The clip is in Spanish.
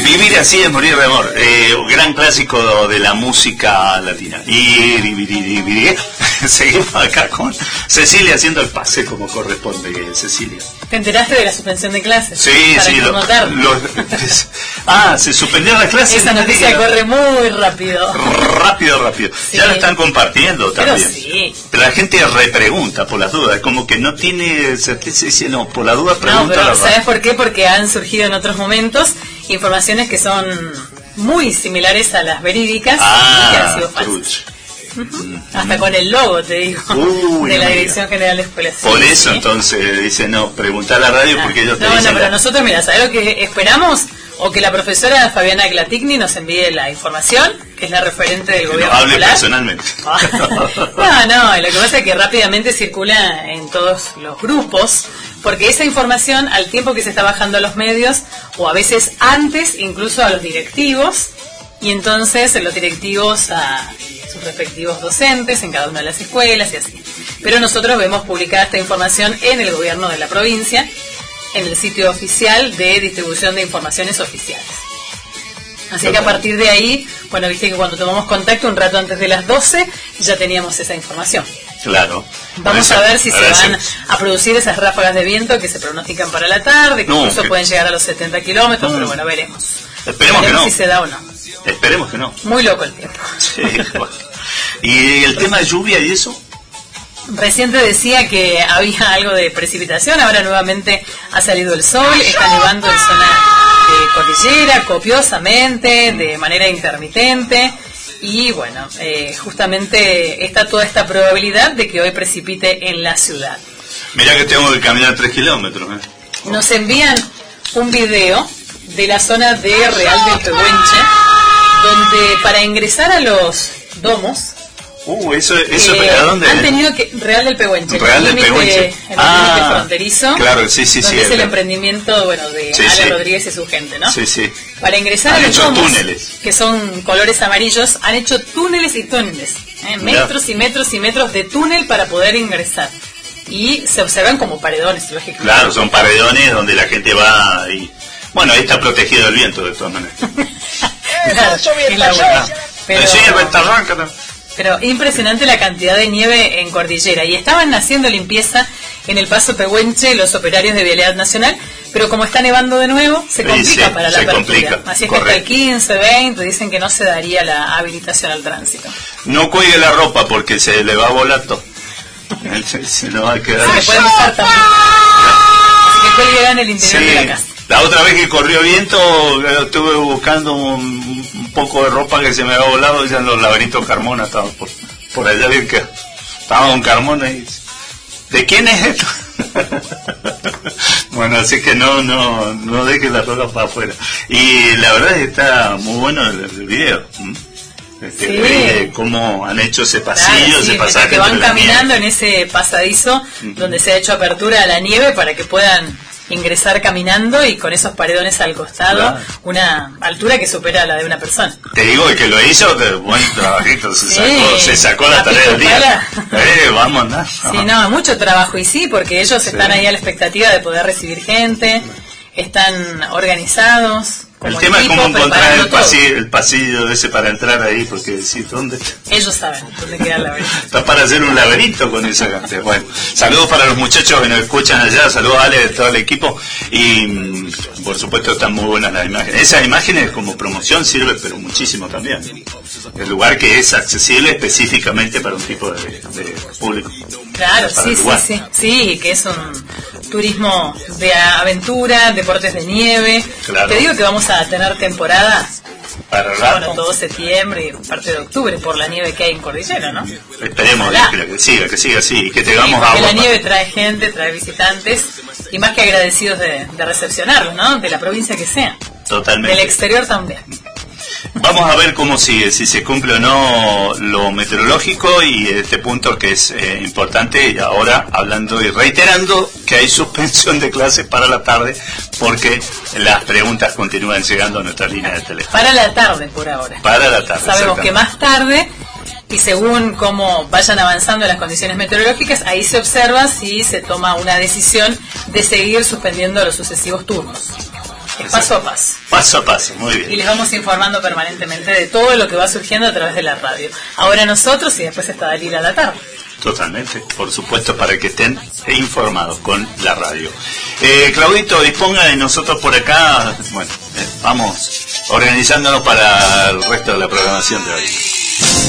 Vivir así es morir de amor. Gran clásico de la música latina. Y seguimos acá con Cecilia haciendo el pase como corresponde, Cecilia. ¿Te enteraste de la suspensión de clases? Sí, sí. Se suspendieron las clases. Esa noticia corre muy rápido. Rápido. Sí. Ya la están compartiendo también. Pero la gente repregunta por las dudas, como que no tiene certeza y dice, no, por la duda pregunta. No, pero ¿sabes por qué? Porque han surgido en otros momentos informaciones que son muy similares a las verídicas y que han sido falsas. Hasta con el logo, te digo, de la Dirección General de Escuelas. Por eso, entonces, dice, no, preguntar a la radio porque ellos te dicen... No, pero nosotros, mira, ¿sabes lo que esperamos? O que la profesora Fabiana Glatigni nos envíe la información, que es la referente del gobierno hable escolar. Personalmente. No, lo que pasa es que rápidamente circula en todos los grupos, porque esa información, al tiempo que se está bajando a los medios, o a veces antes, incluso a los directivos, y entonces los directivos a sus respectivos docentes en cada una de las escuelas y así. Pero nosotros vemos publicada esta información en el gobierno de la provincia, en el sitio oficial de distribución de informaciones oficiales. Así que a partir de ahí, bueno, viste que cuando tomamos contacto un rato antes de las 12, ya teníamos esa información. Claro. Vamos a ver si se van a producir esas ráfagas de viento que se pronostican para la tarde, que incluso pueden llegar a los 70 kilómetros, pero bueno, veremos. Esperemos que no. Si se da o no. Esperemos que no. Muy loco el tiempo. Sí, bueno. ¿Y el tema de lluvia y eso? Recién te decía que había algo de precipitación, ahora nuevamente ha salido el sol, está nevando en zona de cordillera copiosamente, de manera intermitente, y bueno, justamente está toda esta probabilidad de que hoy precipite en la ciudad. Mira que tengo que caminar 3 kilómetros. Nos envían un video de la zona de Real del Pehuenche, donde para ingresar a los domos, ¿para dónde? Han tenido que... Real del Pehuenche. Real del Pehuenche. El límite fronterizo. Claro, sí. Donde es el emprendimiento, bueno, de Ala Rodríguez y su gente, ¿no? Sí. Para ingresar a los domos, túneles, que son colores amarillos, han hecho túneles y túneles. Metros y metros y metros de túnel para poder ingresar. Y se observan como paredones, lógicamente. Claro, son paredones donde la gente va y... Bueno, ahí está protegido del viento, de todas maneras. Claro, es la buena. Pero impresionante la cantidad de nieve en cordillera. Y estaban haciendo limpieza en el Paso Pehuenche los operarios de Vialidad Nacional, pero como está nevando de nuevo, se complica para la apertura. Así es que hasta el 15, 20 dicen que no se daría la habilitación al tránsito. No cuelgue la ropa porque se le va a volar todo. Se le va a quedar. Se le puede usar también. Así que cuelgue en el interior de la casa. La otra vez que corrió viento, estuve buscando un poco de ropa que se me había volado, ya en los laberintos Carmona, estaba por allá bien que estaba don Carmona y dice, ¿de quién es esto? Bueno, así que no dejes la ropa para afuera. Y la verdad es que está muy bueno el video. Cómo han hecho ese pasillo, ese pasaje. Que van caminando en ese pasadizo donde se ha hecho apertura a la nieve para que puedan ingresar caminando y con esos paredones al costado, una altura que supera la de una persona. Te digo, el que lo hizo, buen trabajito, se sacó la tarea del día. Vamos a andar. Sí, mucho trabajo, y sí, porque ellos están ahí a la expectativa de poder recibir gente, están organizados. El tema es cómo encontrar el pasillo ese para entrar ahí, porque ¿dónde? Ellos saben dónde queda el laberinto. Está para hacer un laberinto con esa gente. Bueno, saludos para los muchachos que nos escuchan allá, saludos a Ale, de todo el equipo, y por supuesto están muy buenas las imágenes. Esas imágenes como promoción sirven, pero muchísimo también. El lugar que es accesible específicamente para un tipo de público. Claro, sí, que es un turismo de aventura, deportes de nieve. Claro. Te digo que vamos a tener temporada para todo septiembre y parte de octubre por la nieve que hay en cordillera, ¿no? Esperemos que siga así y que tengamos agua. Porque la nieve trae gente, trae visitantes, y más que agradecidos de recepcionarlos, ¿no? De la provincia que sea. Totalmente. Del exterior también. Vamos a ver cómo sigue, si se cumple o no lo meteorológico, y este punto que es importante, y ahora hablando y reiterando que hay suspensión de clases para la tarde, porque las preguntas continúan llegando a nuestra línea de teléfono. Para la tarde, por ahora. Para la tarde. Sabemos que más tarde, y según cómo vayan avanzando las condiciones meteorológicas, ahí se observa si se toma una decisión de seguir suspendiendo los sucesivos turnos. Es paso a paso. Paso a paso, muy bien. Y les vamos informando permanentemente de todo lo que va surgiendo a través de la radio. Ahora nosotros y después está Dalila a la tarde. Totalmente, por supuesto, para que estén informados con la radio. Claudito, disponga de nosotros por acá. Bueno, vamos organizándonos para el resto de la programación de hoy.